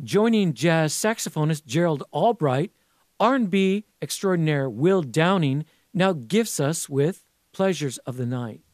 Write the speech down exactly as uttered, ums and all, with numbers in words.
joining jazz saxophonist Gerald Albright, R and B extraordinaire Will Downing now gifts us with Pleasures of the Night.